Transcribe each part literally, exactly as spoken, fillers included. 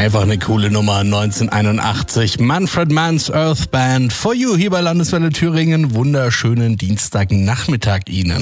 Einfach eine coole Nummer, neunzehnhunderteinundachtzig. Manfred Mann's Earth Band. For You hier bei Landeswelle Thüringen. Wunderschönen Dienstagnachmittag Ihnen.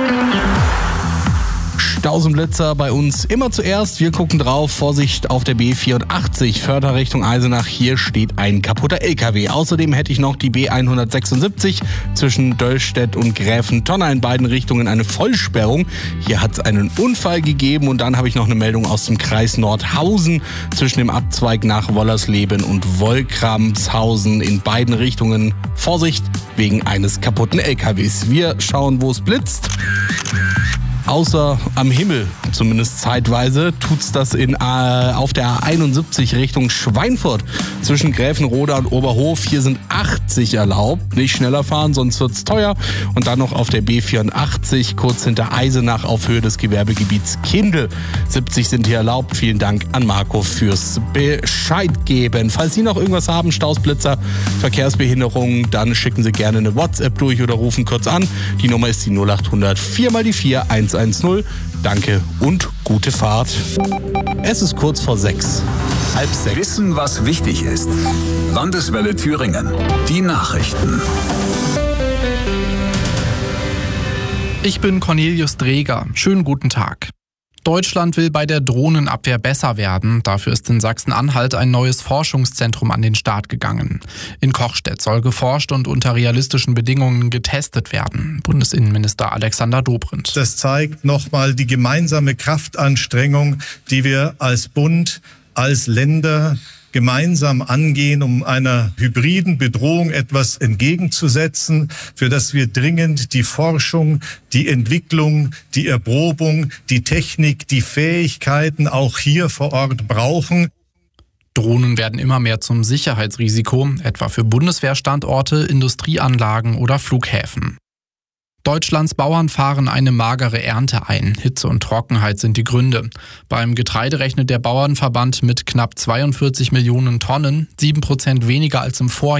Stausenblitzer bei uns immer zuerst. Wir gucken drauf. Vorsicht auf der B vierundachtzig, Förder Richtung Eisenach. Hier steht ein kaputter L K W. Außerdem hätte ich noch die B hundertsechsundsiebzig zwischen Döllstedt und Gräfentonner in beiden Richtungen eine Vollsperrung. Hier hat es einen Unfall gegeben. Und dann habe ich noch eine Meldung aus dem Kreis Nordhausen zwischen dem Abzweig nach Wollersleben und Wolkramshausen in beiden Richtungen. Vorsicht wegen eines kaputten L K Ws. Wir schauen, wo es blitzt. Außer am Himmel, zumindest zeitweise, tut's das in, äh, auf der A einundsiebzig Richtung Schweinfurt zwischen Gräfenroda und Oberhof. Hier sind achtzig erlaubt. Nicht schneller fahren, sonst wird's teuer. Und dann noch auf der B vierundachtzig, kurz hinter Eisenach auf Höhe des Gewerbegebiets Kindl. siebzig sind hier erlaubt. Vielen Dank an Marco fürs Bescheid geben. Falls Sie noch irgendwas haben, Stausblitzer, Verkehrsbehinderungen, dann schicken Sie gerne eine WhatsApp durch oder rufen kurz an. Die Nummer ist die null achthundert vier mal die vier eins eins null. Danke und gute Fahrt. Es ist kurz vor sechs. Halb sechs. Wissen, was wichtig ist. Landeswelle Thüringen. Die Nachrichten. Ich bin Cornelius Dreger. Schönen guten Tag. Deutschland will bei der Drohnenabwehr besser werden. Dafür ist in Sachsen-Anhalt ein neues Forschungszentrum an den Start gegangen. In Kochstedt soll geforscht und unter realistischen Bedingungen getestet werden. Bundesinnenminister Alexander Dobrindt. Das zeigt nochmal die gemeinsame Kraftanstrengung, die wir als Bund, als Länder gemeinsam angehen, um einer hybriden Bedrohung etwas entgegenzusetzen, für das wir dringend die Forschung, die Entwicklung, die Erprobung, die Technik, die Fähigkeiten auch hier vor Ort brauchen. Drohnen werden immer mehr zum Sicherheitsrisiko, etwa für Bundeswehrstandorte, Industrieanlagen oder Flughäfen. Deutschlands Bauern fahren eine magere Ernte ein. Hitze und Trockenheit sind die Gründe. Beim Getreide rechnet der Bauernverband mit knapp zweiundvierzig Millionen Tonnen, sieben Prozent weniger als im Vorjahr.